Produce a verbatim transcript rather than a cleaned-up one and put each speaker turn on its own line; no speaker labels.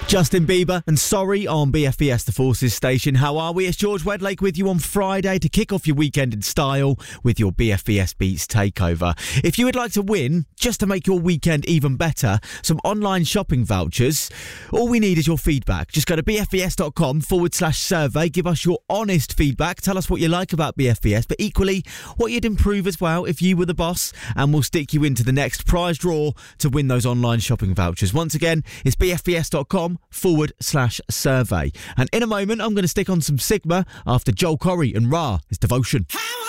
Justin Bieber and Sorry on B F B S The Forces station. How are we? It's George Wedlake with you on Friday to kick off your weekend in style with your B F B S Beats takeover. If you would like to win, just to make your weekend even better, some online shopping vouchers, all we need is your feedback. Just go to bfbs.com forward slash survey. Give us your honest feedback. Tell us what you like about B F B S, but equally what you'd improve as well if you were the boss, and we'll stick you into the next prize draw to win those online shopping vouchers. Once again, it's bfbs.com forward slash survey. And in a moment, I'm going to stick on some Sigma after Joel Corey and Ra is Devotion.
How